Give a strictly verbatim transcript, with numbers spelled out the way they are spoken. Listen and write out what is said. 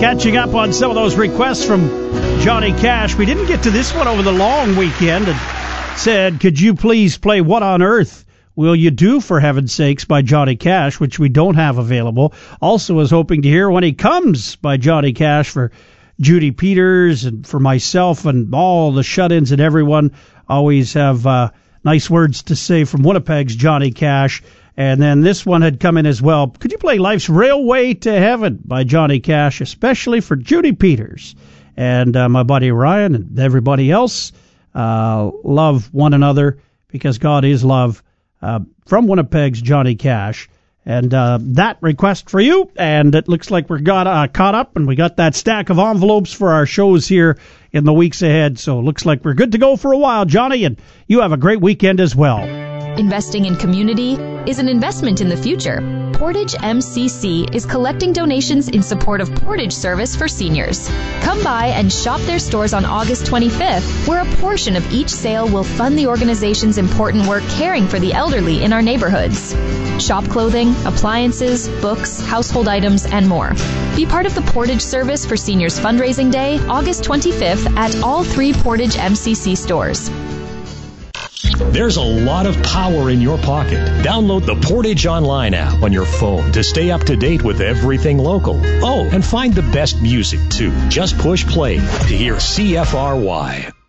Catching up on some of those requests from Johnny Cash. We didn't get to this one over the long weekend and said, could you please play What on Earth Will You Do for Heaven's Sakes by Johnny Cash, which we don't have available. Also was hoping to hear When He Comes by Johnny Cash for Judy Peters and for myself and all the shut-ins and everyone. Always have uh, nice words to say from Winnipeg's Johnny Cash. And then this one had come in as well. Could you play Life's Railway to Heaven by Johnny Cash, especially for Judy Peters? And uh, my buddy Ryan and everybody else uh, love one another because God is love. Uh, from Winnipeg's Johnny Cash. And uh, that request for you. And it looks like we're got uh, caught up and we got that stack of envelopes for our shows here in the weeks ahead. So it looks like we're good to go for a while, Johnny. And you have a great weekend as well. Investing in community is an investment in the future. Portage M C C is collecting donations in support of Portage Service for seniors. Come by and shop their stores on August twenty-fifth, where a portion of each sale will fund the organization's important work caring for the elderly in our neighborhoods. Shop clothing, appliances, books, household items, and more. Be part of the Portage Service for Seniors Fundraising Day, August twenty-fifth, at all three Portage M C C stores. There's a lot of power in your pocket. Download the Portage Online app on your phone to stay up to date with everything local. Oh, and find the best music, too. Just push play to hear C F R Y.